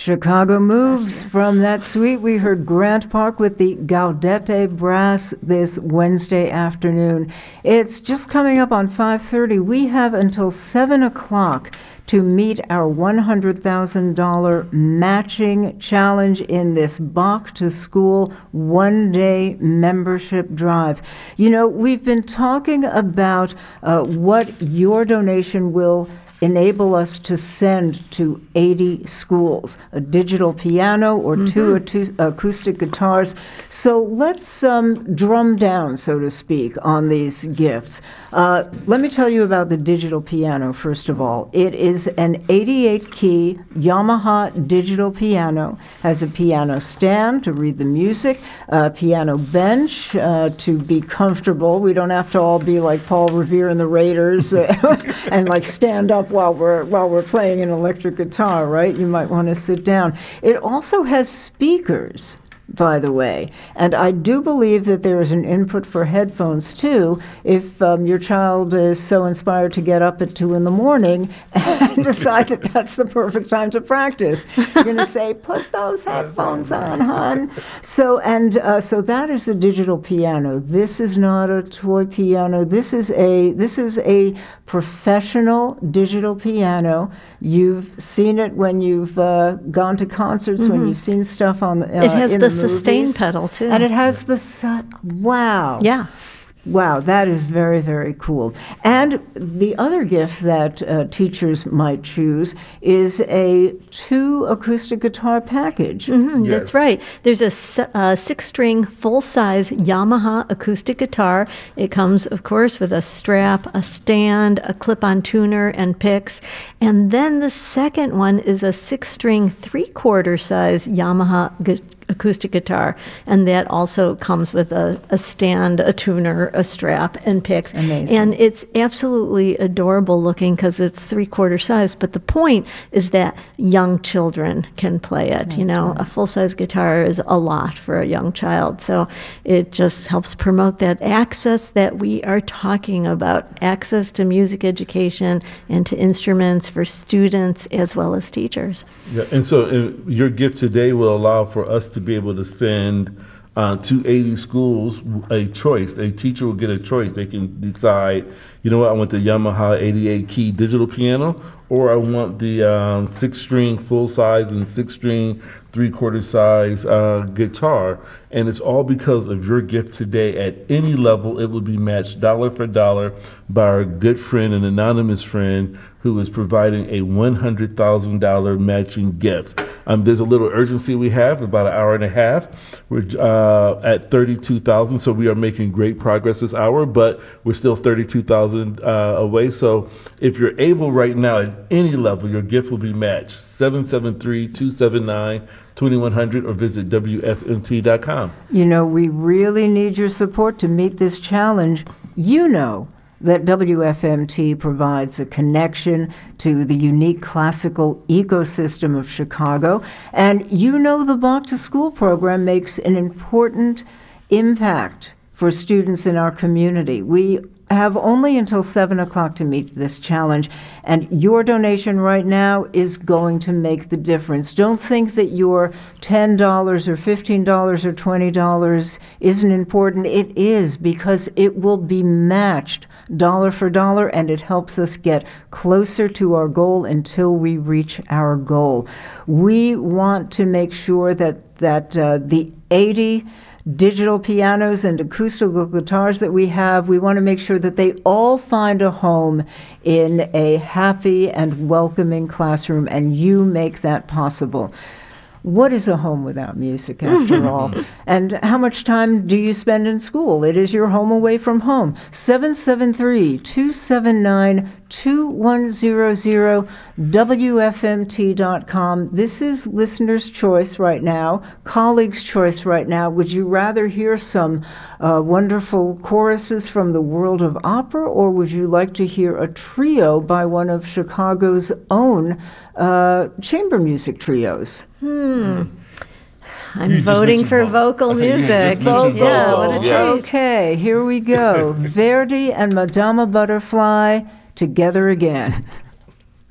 Chicago moves from that suite. We heard Grant Park with the Gaudete Brass this Wednesday afternoon. It's just coming up on 5:30. We have until 7 o'clock to meet our $100,000 matching challenge in this Bach to School one-day membership drive. You know, we've been talking about what your donation will enable us to send to 80 schools, a digital piano or two acoustic guitars. So let's drum down, so to speak, on these gifts. Let me tell you about the digital piano, first of all. It is an 88-key Yamaha digital piano, has a piano stand to read the music, a piano bench to be comfortable. We don't have to all be like Paul Revere and the Raiders and like stand up while we're playing an electric guitar, right? You might want to sit down. It also has speakers, by the way, and I do believe that there is an input for headphones too if your child is so inspired to get up at 2 in the morning and decide that that's the perfect time to practice. You're going to say, put those headphones on, hon. So that is a digital piano. This is not a toy piano. This is a professional digital piano. You've seen it when you've gone to concerts, when you've seen stuff on the it has the sustain movies. pedal too, and it has the wow. Yeah. Wow, that is very, very cool. And the other gift that teachers might choose is a 2 acoustic guitar package. Yes. That's right. There's a 6-string full-size Yamaha acoustic guitar. It comes, of course, with a strap, a stand, a clip-on tuner, and picks. And then the second one is a 6-string 3/4 size Yamaha acoustic guitar, and that also comes with a stand, a tuner, a strap, and picks. Amazing. And it's absolutely adorable looking because it's 3/4 size, but the point is that young children can play it. That's you know, right. A full-size guitar is a lot for a young child, so it just helps promote that access that we are talking about, access to music education and to instruments for students as well as teachers. Yeah, and so your gift today will allow for us to be able to send to 80 schools a choice. A teacher will get a choice. They can decide, you know what, I want the Yamaha 88-key digital piano, or I want the 6-string full-size and 6-string 3/4 size guitar. And it's all because of your gift today. At any level, it will be matched dollar for dollar by our good friend and anonymous friend who is providing a $100,000 matching gift. There's a little urgency we have, about an hour and a half. We're at 32,000, so we are making great progress this hour, but we're still 32,000 away. So if you're able right now at any level, your gift will be matched. 773-279-2100 or visit WFMT.com. You know, we really need your support to meet this challenge. You know that WFMT provides a connection to the unique classical ecosystem of Chicago, and you know the Bach to School program makes an important impact for students in our community. We have only until 7 o'clock to meet this challenge, and your donation right now is going to make the difference. Don't think that your $10 or $15 or $20 isn't important. It is, because it will be matched dollar for dollar, and it helps us get closer to our goal until we reach our goal. We want to make sure that the 80 digital pianos and acoustical guitars that we have, we want to make sure that they all find a home in a happy and welcoming classroom, and you make that possible. What is a home without music, after all? And how much time do you spend in school? It is your home away from home. 773-279-2100, WFMT.com. This is listener's choice right now, colleague's choice right now. Would you rather hear some wonderful choruses from the world of opera, or would you like to hear a trio by one of Chicago's own chamber music trios? I'm voting for vocal music. Yeah, what a treat. Okay, here we go. Verdi and Madama Butterfly together again.